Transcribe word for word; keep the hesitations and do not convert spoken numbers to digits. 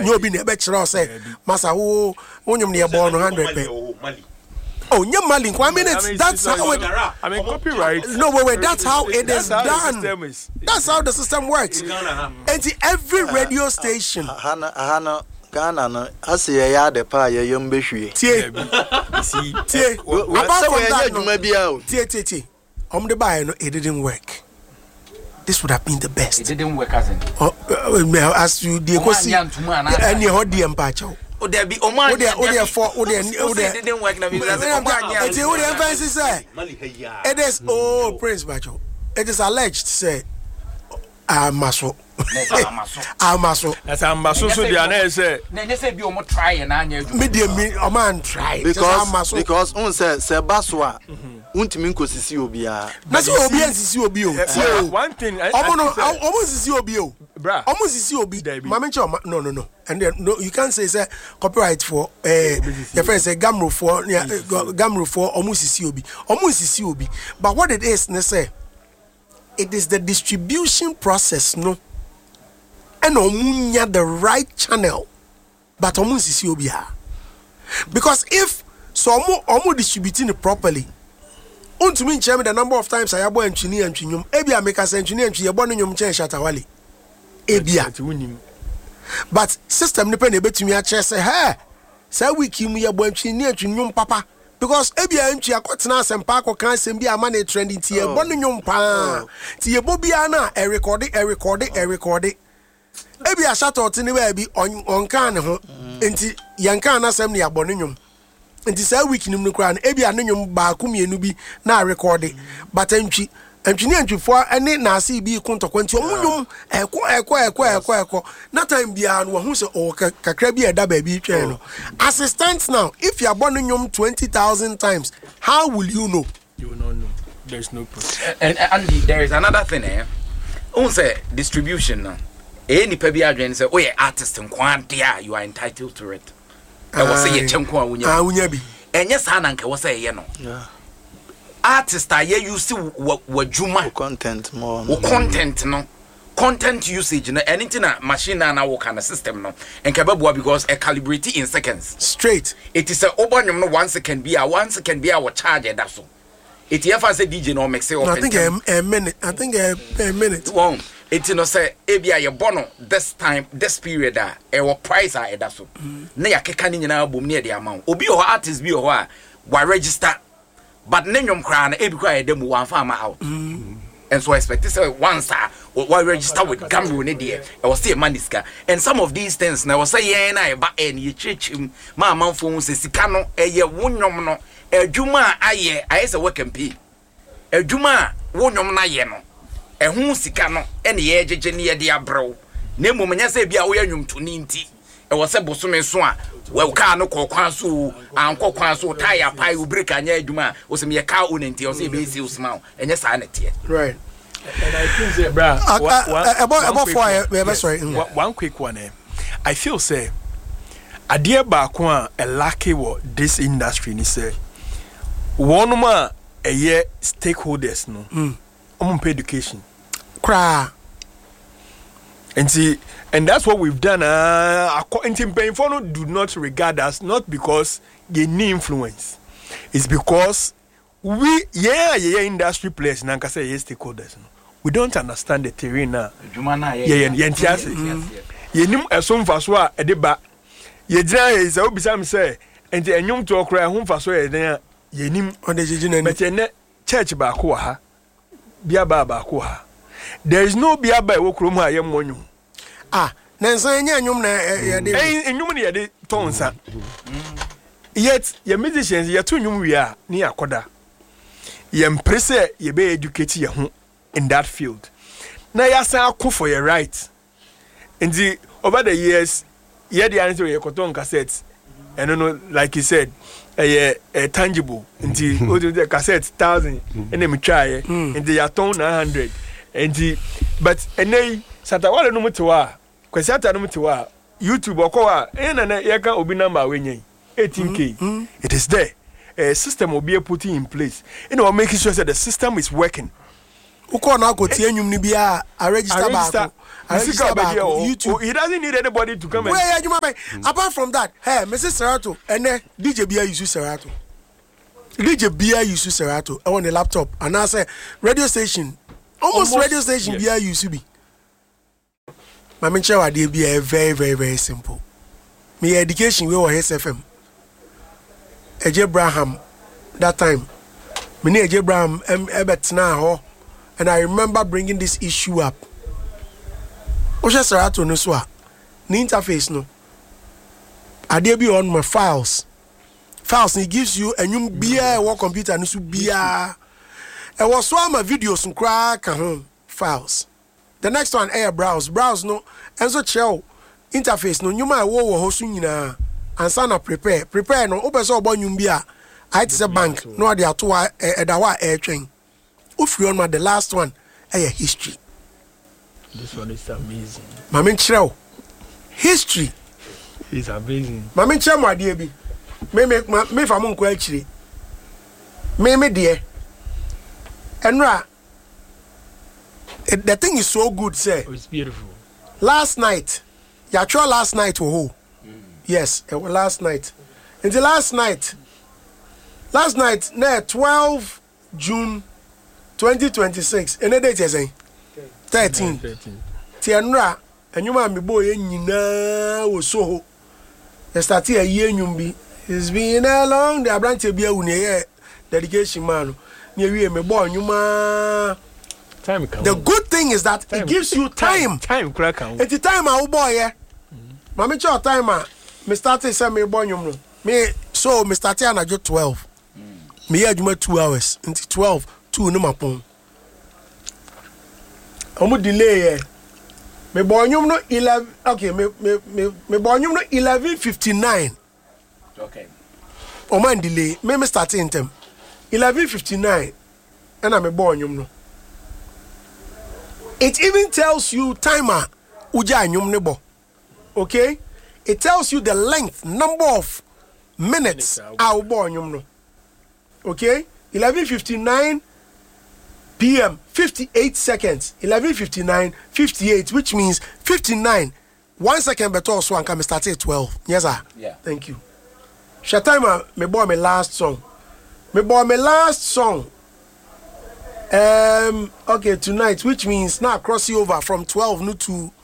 you be never say, Massa, who, when you're born one hundred. Oh, yeah, Mali. I mean, it's, that's how it. I mean, copyright. No, wait, wait. That's how it is That's how done. the system is. That's how the system works. And see, every radio station. Hana, Hana, Ghana, no. I say, I had a pa, ya young Bishy. Tie, See, tie. Apart from that, no. Maybe out. Tie, tie, tie. On the buy, no, it didn't work. This would have been the best. It didn't work as in. Oh, uh, as you, the Kosi, and your hot dear Pacho. Oh, there be Oman. Oh, there, oh, there, for, oh, there, oh, there. It didn't work. It's what the emphasis say. It is, oh, Prince Pacho. It is alleged, say, ah, Maso. Ah, Maso. That's a maso. So the answer say. Then you say be omo try and I know. Medium, a man try. Because, because, on say, Sebaswa. Untimi nkosisi obi a na so obi ansisi obi o one thing omo no omo sisi obi o bra omo sisi obi mama nche no no no and then no you can't say say copyright for eh your friend say gamro for gamro for omo sisi obi omo sisi obi but what it is ne say it is the distribution process no and omo nya the right channel but omo sisi obi ha because if so omo omo distributing it properly untumi nche me the number of times I abo antwini antwinyum ebia make us antwini antwi yebo no nyum chen shatawale ebia but system ne pe na betumi a che say hey say wiki mu yebo antwini antwinyum papa because ebia antwi akotena asempa akoka asem bi ama na trending tie yebo no nyum pa tie yebo bia na e record e record e record ebia shatot ne ba bi on kan ne ho enti yankan na asem ne yabo no nyum nti say week nim no kra na ebia no nyum ba ku mienu bi na record but antwi antwi ni antwifo ene na ase bi kontokwa nti omunyum eko eko eko eko eko na time bia no hu se o kakra bi eda ba bi twen no assistant now if you are born nyum twenty thousand times how will you know? You will not know. There's no proof. And, and, and there is another thing eh on say distribution now any pe bi adwen say oh yeah artist in quantia you are entitled to it. I was saying, Chenko, ah, unya bi. And yes, Hananka was saying, you know, artists are here, you see what Juma content more content, no content usage, no anything a machine and our kind of system, no and Kababua because a calibrate in seconds straight. It is a open no one second be a one second be our charge, and that's all. It if I say D J no make say, I think a, a minute, I think a, a minute. Won't. It you know say ebia ye bono this time this period ah e wo price ah e da so na ya keka ni nyina bom ne e de amount obi o artist bi o ho a wa register but ne nyom kra na ebi kra e dem wan fa ma out and so I expect say once ah wa register with Gamro ne de e was say maniska and some of these things na was say yen na e ba e ne chechim ma amanfo hu se sika no e ye wonyom no adwuma aye aye se work and pay adwuma wonyom na ye no ehun sika no ene ye jeje ne ye de abrew na mmom nya se bia wo yanwum to ni nti e wo se bosome so a we ka no kokwan so anko kwan so tire pai u break anya adwuma wo se me ka o ne nti wo se be si usma enye sa na tie right. And I think say bra about about for sorry one quick one eh I feel say adie ba ko a e lack wo this industry ni say one ma eye stakeholders no um education cry and see and that's what we've done uh in painful do not regard us not because they need influence it's because we yeah yeah industry players nanka say yes stakeholders we don't understand the terrain now yeah yeah yeah yeah nim esom faso a edeba ye gira e say obi sam say enti enyum to okra ho faso e den ye nim on the jijina but ne church ba ko ha biaba ba ko ha there is no biaba e wokrom ha ye monyu ah na nsan nya nyum na ye de eh nyum na ye de tonsa yet ye musicians ye to nyum wi a ni akoda ye mprese ye be educate ye ho in that field na ya san akọ for your right and the over the years ye dey answer ye koton cassette and no like you said eh uh, tangible nti o the cassette one thousand and them try and they are ton nine hundred and the but eney satawale no mtewa kwesi ata no mtewa YouTube okowa en na ye ka obi number wenyen eighteen K mm. It is there a system will be put in place you know making sure that the system is working Uko na ko tie nwum ni bia I register back. I register back YouTube. He doesn't need anybody to come and Where you man? Apart from that, hey, Missus Serato, ene D J Bia use Serato. D J Bia use Serato on the laptop and I say radio station. Almost, Almost radio station yes. Bia use be. My mention wa dey be very very very simple. Me education we were H F M. Eje Abraham that time. Me ne Eje Abraham em ebetna ho. And I remember bringing this issue up. Osha Serato no so a the interface no. Ade be on my files. Files it gives you a new beer work computer no so beer. E was so my videos nkra ka ho files. The next one air browse browse no enso chew interface no nyuma wo wo ho so nyina ansa na prepare prepare no obeso obo nyum bia I it is a bank no ade ato e da wa air train. Ufri on my the last one air history. This one is amazing. Mama nkyerɛw history is amazing. Mama nkyerɛw mo ade bi. Me me me fa mo nkɔ akyire. Me me de. Enra the thing is so good sir. Oh, it's beautiful. Last night. Ya try last night wo ho. Mm. Yes, it was last night. Until last night. Last night na twelve June twenty twenty-six. Any date you say? thirteen. Tianra, enyuma mi boy nyina wo so ho. The start here year nyum bi. It's been a long day branch bi a wuni dedication man. Ni wi me boy nyuma. Time come. The good thing is that time. It gives you time. Time crack out. It's the time a boy yeah. Mama cho time a me start say me boy nyum no. Me so me start here na jo twelve. Me here juma two hours. Until twelve, two no mapon. Omo delay eh me bonyum no eleven okay me me me me bonyum no eleven fifty-nine. Okay. O man delay me me start in them eleven fifty-nine and I me bonyum no. It even tells you timer uja nyum ne bo. Okay? It tells you the length number of minutes a bonyum no. Okay? eleven fifty-nine P M fifty-eight seconds. eleven fifty-nine fifty-eight, which means fifty-nine. One second better so can start at twelve. Yes, sir. Yeah. Thank you. Shatime me boy my last song. Me boy my last song. Um okay, tonight, which means now crossing over from twelve no to